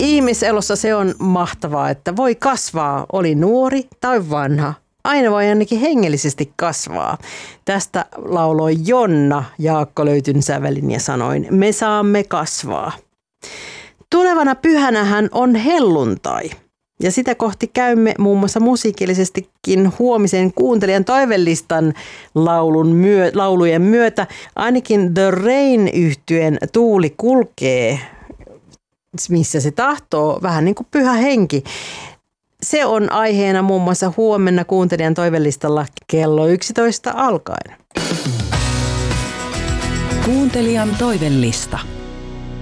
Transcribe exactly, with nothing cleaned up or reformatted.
Ihmiselossa se on mahtavaa, että voi kasvaa, oli nuori tai vanha. Aina voi ainakin hengellisesti kasvaa. Tästä lauloi Jonna Jaakko Löytyn sävelin ja sanoin, me saamme kasvaa. Tulevana pyhänähän on helluntai. Ja sitä kohti käymme muun muassa musiikillisestikin huomisen kuuntelijan toivelistan laulun myö, laulujen myötä. Ainakin The Rain-yhtyeen Tuuli kulkee, missä se tahtoo, vähän niin kuin pyhä henki. Se on aiheena muun muassa huomenna kuuntelijan toivelistalla kello yksitoista alkaen. Kuuntelijan toivelista.